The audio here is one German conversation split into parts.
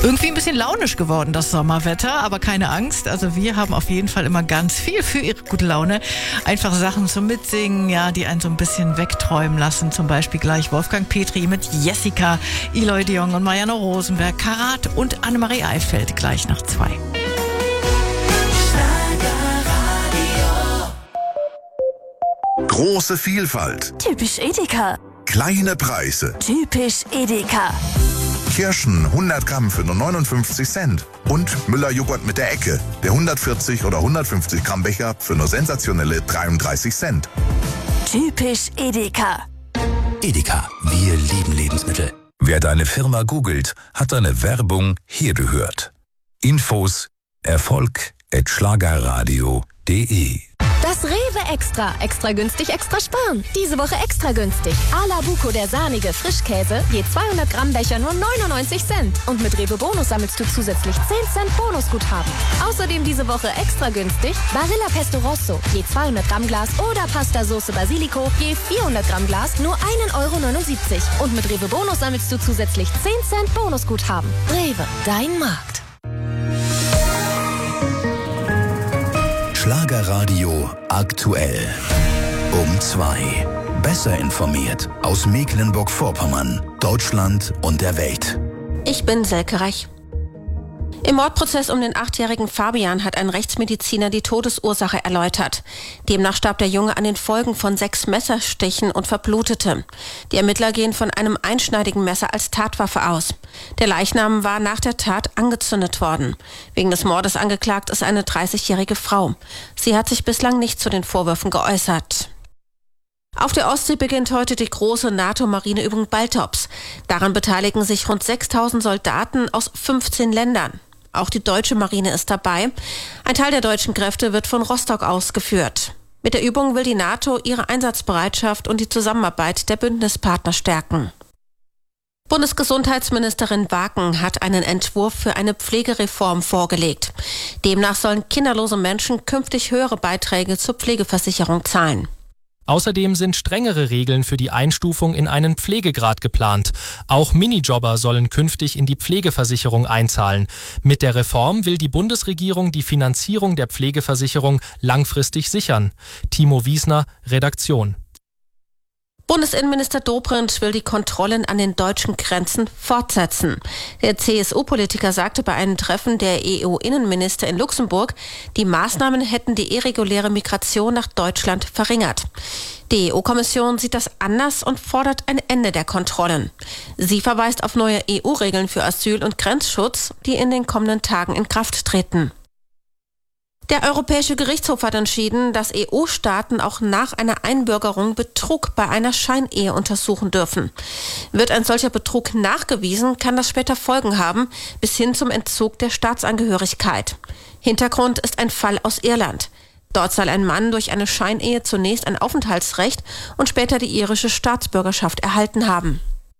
Irgendwie ein bisschen launisch geworden, das Sommerwetter, aber keine Angst. Also wir haben auf jeden Fall immer ganz viel für Ihre gute Laune. Einfach Sachen zum Mitsingen, ja, die einen so ein bisschen wegträumen lassen. Zum Beispiel gleich Wolfgang Petri mit Jessica, Eloy de Jong und Marianne Rosenberg, Karat und Annemarie Eifeld gleich nach 2. Große Vielfalt. Typisch Edeka. Kleine Preise. Typisch Edeka. Kirschen 100 Gramm für nur 59 Cent. Und Müller-Joghurt mit der Ecke. Der 140 oder 150 Gramm Becher für nur sensationelle 33 Cent. Typisch Edeka. Edeka, wir lieben Lebensmittel. Wer deine Firma googelt, hat deine Werbung hier gehört. Infos erfolg@schlagerradio.de. Das Rewe Extra. Extra günstig, extra sparen. Diese Woche extra günstig. A la Buco, der sahnige Frischkäse. Je 200 Gramm Becher nur 99 Cent. Und mit Rewe Bonus sammelst du zusätzlich 10 Cent Bonusguthaben. Außerdem diese Woche extra günstig. Barilla Pesto Rosso. Je 200 Gramm Glas oder Pasta Soße Basilico. Je 400 Gramm Glas nur 1,79 €. Und mit Rewe Bonus sammelst du zusätzlich 10 Cent Bonusguthaben. Rewe, dein Markt. Schlagerradio aktuell. Um 2. Besser informiert aus Mecklenburg-Vorpommern, Deutschland und der Welt. Ich bin Selke Reich. Im Mordprozess um den 8-jährigen Fabian hat ein Rechtsmediziner die Todesursache erläutert. Demnach starb der Junge an den Folgen von 6 Messerstichen und verblutete. Die Ermittler gehen von einem einschneidigen Messer als Tatwaffe aus. Der Leichnam war nach der Tat angezündet worden. Wegen des Mordes angeklagt ist eine 30-jährige Frau. Sie hat sich bislang nicht zu den Vorwürfen geäußert. Auf der Ostsee beginnt heute die große NATO-Marineübung Baltops. Daran beteiligen sich rund 6.000 Soldaten aus 15 Ländern. Auch die deutsche Marine ist dabei. Ein Teil der deutschen Kräfte wird von Rostock ausgeführt. Mit der Übung will die NATO ihre Einsatzbereitschaft und die Zusammenarbeit der Bündnispartner stärken. Bundesgesundheitsministerin Waken hat einen Entwurf für eine Pflegereform vorgelegt. Demnach sollen kinderlose Menschen künftig höhere Beiträge zur Pflegeversicherung zahlen. Außerdem sind strengere Regeln für die Einstufung in einen Pflegegrad geplant. Auch Minijobber sollen künftig in die Pflegeversicherung einzahlen. Mit der Reform will die Bundesregierung die Finanzierung der Pflegeversicherung langfristig sichern. Timo Wiesner, Redaktion. Bundesinnenminister Dobrindt will die Kontrollen an den deutschen Grenzen fortsetzen. Der CSU-Politiker sagte bei einem Treffen der EU-Innenminister in Luxemburg, die Maßnahmen hätten die irreguläre Migration nach Deutschland verringert. Die EU-Kommission sieht das anders und fordert ein Ende der Kontrollen. Sie verweist auf neue EU-Regeln für Asyl- und Grenzschutz, die in den kommenden Tagen in Kraft treten. Der Europäische Gerichtshof hat entschieden, dass EU-Staaten auch nach einer Einbürgerung Betrug bei einer Scheinehe untersuchen dürfen. Wird ein solcher Betrug nachgewiesen, kann das später Folgen haben, bis hin zum Entzug der Staatsangehörigkeit. Hintergrund ist ein Fall aus Irland. Dort soll ein Mann durch eine Scheinehe zunächst ein Aufenthaltsrecht und später die irische Staatsbürgerschaft erhalten haben.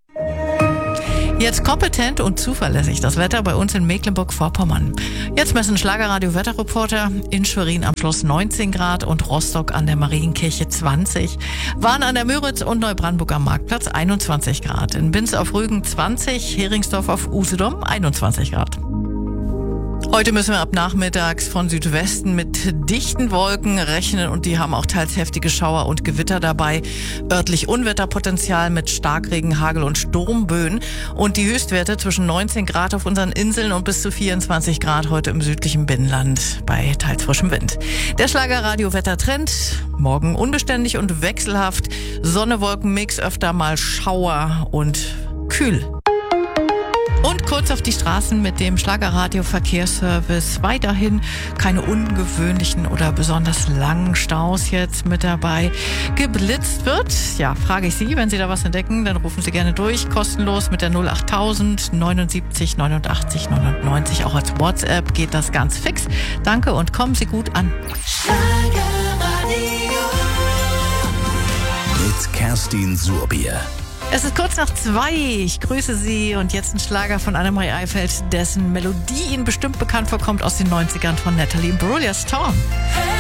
Jetzt kompetent und zuverlässig das Wetter bei uns in Mecklenburg-Vorpommern. Jetzt messen Schlagerradio-Wetterreporter in Schwerin am Schloss 19 Grad und Rostock an der Marienkirche 20. Waren an der Müritz und Neubrandenburg am Marktplatz 21 Grad. In Binz auf Rügen 20, Heringsdorf auf Usedom 21 Grad. Heute müssen wir ab nachmittags von Südwesten mit dichten Wolken rechnen und die haben auch teils heftige Schauer und Gewitter dabei. Örtlich Unwetterpotenzial mit Starkregen, Hagel und Sturmböen. Und die Höchstwerte zwischen 19 Grad auf unseren Inseln und bis zu 24 Grad heute im südlichen Binnenland bei teils frischem Wind. Der Schlagerradio-Wettertrend. Morgen unbeständig und wechselhaft. Sonne-Wolken-Mix, öfter mal Schauer und kühl. Und kurz auf die Straßen mit dem Schlagerradio-Verkehrsservice. Weiterhin keine ungewöhnlichen oder besonders langen Staus jetzt mit dabei. Geblitzt wird, ja, frage ich Sie, wenn Sie da was entdecken, dann rufen Sie gerne durch. Kostenlos mit der 08000 79 89 99. Auch als WhatsApp geht das ganz fix. Danke und kommen Sie gut an. Mit Kerstin Surbier. Es ist kurz nach 2. Ich grüße Sie und jetzt ein Schlager von Annemarie Eifeld, dessen Melodie Ihnen bestimmt bekannt vorkommt aus den 90ern von Natalie Imbruglia, Storm. Hey.